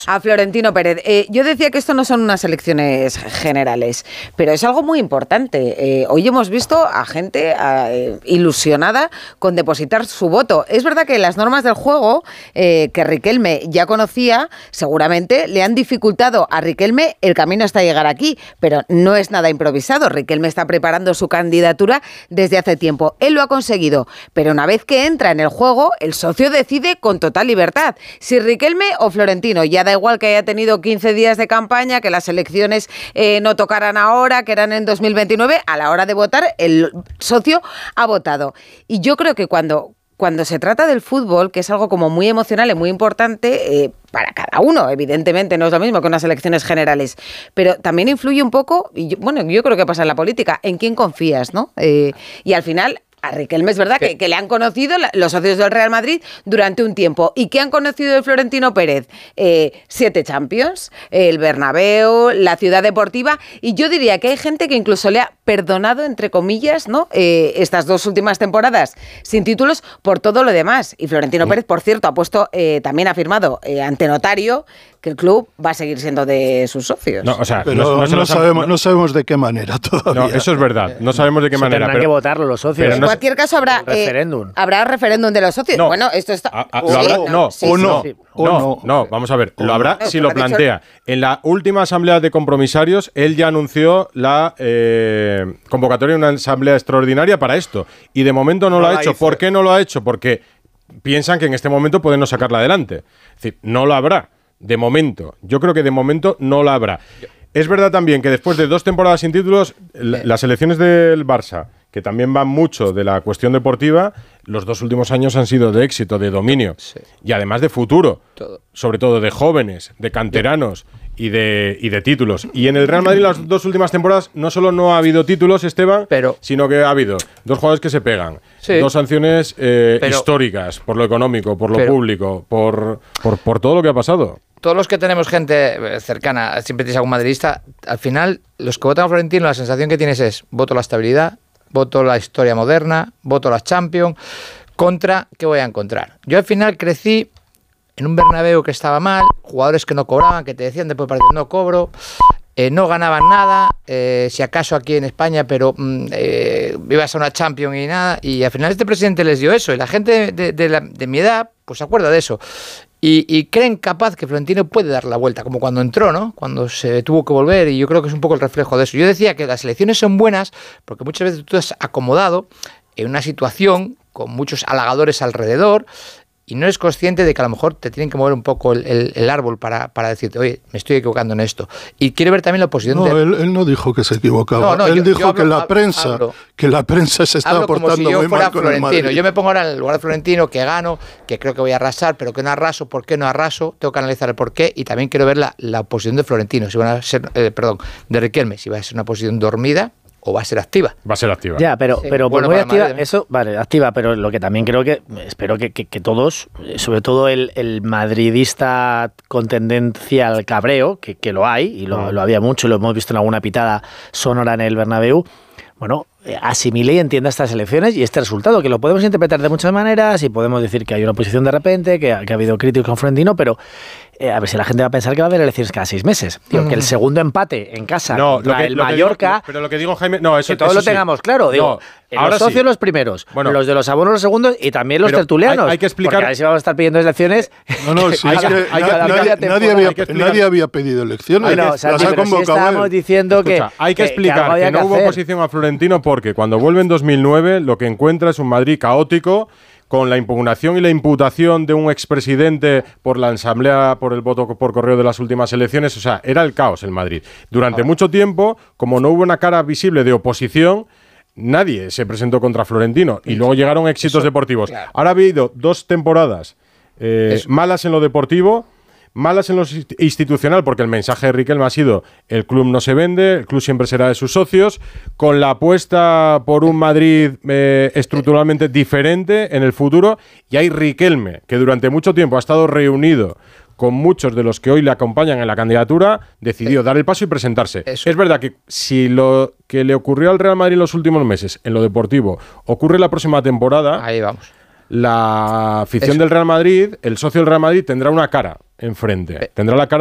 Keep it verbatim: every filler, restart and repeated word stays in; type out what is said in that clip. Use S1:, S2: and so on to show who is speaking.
S1: A Florentino Pérez. Eh, yo decía que esto no son unas elecciones generales, pero es algo muy importante. Eh, hoy hemos visto a gente eh, ilusionada con depositar su voto. Es verdad que las normas del juego, eh, que Riquelme ya conocía, seguramente le han dificultado a Riquelme el camino hasta llegar aquí, pero no es nada improvisado. Riquelme está preparando su candidatura desde hace tiempo. Él lo ha conseguido, pero una vez que entra en el juego, el socio decide con total libertad si Riquelme o Florentino. Ya da igual que haya tenido quince días de campaña, que las elecciones eh, no tocaran ahora, que eran en dos mil veintinueve, a la hora de votar el socio ha votado. Y yo creo que cuando, cuando se trata del fútbol, que es algo como muy emocional y muy importante eh, para cada uno, evidentemente no es lo mismo que unas elecciones generales, pero también influye un poco, y yo, bueno, yo creo que pasa en la política, en quién confías, ¿no? Eh, y al final... A Riquelme es verdad que, que le han conocido la, los socios del Real Madrid durante un tiempo. ¿Y qué han conocido de Florentino Pérez? Eh, siete Champions, el Bernabéu, la Ciudad Deportiva. Y yo diría que hay gente que incluso le ha perdonado, entre comillas, ¿no? Eh, estas dos últimas temporadas sin títulos por todo lo demás. Y Florentino Pérez, por cierto, ha puesto, eh, también ha firmado eh, ante notario que el club va a seguir siendo de sus socios.
S2: No, o sea,
S3: pero
S2: no, no,
S3: no,
S2: no
S3: sabemos, no sabemos de qué manera todavía.
S2: No, eso es verdad. No sabemos de qué
S4: Se
S2: manera.
S4: Tendrán
S2: pero,
S4: que votarlo los socios.
S1: En
S2: no
S1: cualquier caso habrá eh,
S4: referéndum.
S1: Habrá referéndum de los socios.
S2: No.
S1: Bueno, esto está.
S2: A, a,
S1: Sí,
S2: ¿lo habrá? No,
S1: sí,
S2: o
S1: sí,
S2: no,
S1: sí.
S3: o
S2: no,
S3: no.
S2: no, vamos a ver, lo habrá
S1: No,
S2: si
S1: pero
S2: lo
S1: ha dicho-
S2: plantea. En la última asamblea de compromisarios, él ya anunció la eh, convocatoria de una asamblea extraordinaria para esto. Y de momento no,
S5: No
S2: lo ha
S5: la
S2: hecho.
S5: hizo.
S2: ¿Por qué no lo ha hecho? Porque piensan que en este momento pueden no sacarla adelante. Es decir, no lo habrá. De momento. Yo creo que de momento no la habrá. Es verdad también que después de dos temporadas sin títulos, la- las elecciones del Barça, que también van mucho de la cuestión deportiva, los dos últimos años han sido de éxito, de dominio.
S5: Sí.
S2: Y además de futuro.
S5: Todo.
S2: Sobre todo de jóvenes, de canteranos y de, y de títulos. Y en el Real Madrid las dos últimas temporadas no solo no ha habido títulos, Esteban,
S5: Pero-
S2: sino que ha habido dos jugadores que se pegan,
S5: Sí.
S2: dos sanciones eh,
S5: Pero-
S2: históricas, por lo económico, por lo
S5: Pero-
S2: público, por, por, por todo lo que ha pasado.
S5: Todos los que tenemos gente eh, cercana, siempre tienes algún madridista, al final, los que votan a Florentino, la sensación que tienes es voto la estabilidad, voto la historia moderna, voto las Champions, contra, ¿qué voy a encontrar? Yo al final crecí en un Bernabéu que estaba mal, jugadores que no cobraban, que te decían después del partido no cobro, eh, no ganaban nada, eh, si acaso aquí en España, pero mm, eh, ibas a una Champions y nada, y al final este presidente les dio eso, y la gente de, de, la- de mi edad, pues se acuerda de eso. Y, y creen capaz que Florentino puede dar la vuelta, como cuando entró, ¿no? Cuando se tuvo que volver, y yo creo que es un poco el reflejo de eso. Yo decía que las elecciones son buenas porque muchas veces tú estás acomodado en una situación con muchos halagadores alrededor y no eres consciente de que a lo mejor te tienen que mover un poco el, el- el árbol para, para decirte, oye, me estoy equivocando en esto. Y quiero ver también la oposición
S3: No,
S5: de...
S3: él, él no dijo que se equivocaba.
S5: No, no,
S3: él
S5: yo-
S3: dijo
S5: yo hablo-
S3: que la
S5: hab-
S3: prensa,
S5: hablo-
S3: que la prensa se está
S5: Hablo como
S3: portando
S5: si yo
S3: muy
S5: fuera
S3: mal con el
S5: Florentino.
S3: Madrid.
S5: Yo me pongo ahora en el lugar de Florentino, que gano, que creo que voy a arrasar, pero que no arraso. ¿Por qué no arraso? Tengo que analizar el por qué y también quiero ver la, la oposición de Florentino, si van a ser, eh, perdón, de Riquelme, si va a ser una posición dormida o va a ser activa.
S2: Va a ser activa.
S4: Ya, pero,
S5: Sí,
S4: pero por
S5: bueno
S4: muy
S5: para
S4: activa,
S5: Madrid, ¿eh?
S4: eso, vale, activa, pero lo que también creo que, espero que, que, que todos, eh, sobre todo el, el madridista con tendencia al cabreo, que, que lo hay, y lo, lo había mucho, y lo hemos visto en alguna pitada sonora en el Bernabéu, bueno, eh, asimile y entienda estas elecciones y este resultado, que lo podemos interpretar de muchas maneras y podemos decir que hay una oposición de repente, que, ha- que ha habido críticos con Florentino, pero eh, a ver si la gente va a pensar que va a haber elecciones cada seis meses. Digo, que el segundo empate en casa
S2: No,
S4: contra
S2: lo que,
S4: el
S2: lo que
S4: Mallorca...
S2: digo- pero lo que digo, Jaime, no, eso
S4: Que todos
S2: eso
S4: lo
S2: sí.
S4: tengamos claro, digo,
S2: No,
S4: los
S2: ahora
S4: socios
S2: sí.
S4: los primeros,
S2: Bueno.
S4: los de los abonos los segundos y también los
S2: Pero
S4: tertulianos.
S2: hay- hay que explicar-
S4: Porque a ver si vamos a estar pidiendo elecciones.
S3: No, no, sí,
S2: Hay
S3: es
S2: que-
S3: que
S2: hay que
S3: na-
S2: explicar-
S3: nadie,
S2: hay
S3: nadie
S2: que explicar-
S3: había,
S2: hay que explicar-
S3: nadie había pedido elecciones.
S4: Bueno,
S3: las
S4: Santi,
S3: ha
S4: pero sí
S3: convocado
S4: estábamos
S3: él.
S4: diciendo que,
S2: Escucha, hay que,
S4: que- que
S2: explicar
S4: algo
S2: que,
S4: había
S2: no
S4: que
S2: hubo
S4: hacer.
S2: oposición a Florentino porque cuando vuelve en dos mil nueve lo que encuentra es un Madrid caótico con la impugnación y la imputación de un expresidente por la asamblea, por el voto por correo de las últimas elecciones. O sea, era el caos el Madrid. Durante mucho tiempo, como no hubo una cara visible de oposición, nadie se presentó contra Florentino. Y luego llegaron éxitos
S5: Eso,
S2: deportivos.
S5: claro.
S2: Ahora ha habido dos temporadas eh,
S5: Eso.
S2: malas en lo deportivo, malas en lo inst- institucional, porque el mensaje de Riquelme ha sido el club no se vende, el club siempre será de sus socios, con la apuesta por un Madrid eh, estructuralmente diferente en el futuro, y hay Riquelme, que durante mucho tiempo ha estado reunido con muchos de los que hoy le acompañan en la candidatura, decidió dar el paso y presentarse.
S5: Eso.
S2: Es verdad que si lo que le ocurrió al Real Madrid en los últimos meses, en lo deportivo, ocurre la próxima temporada,
S5: Ahí vamos.
S2: la afición
S5: Eso.
S2: del Real Madrid, el socio del Real Madrid tendrá una cara enfrente.
S5: Eh.
S2: Tendrá la cara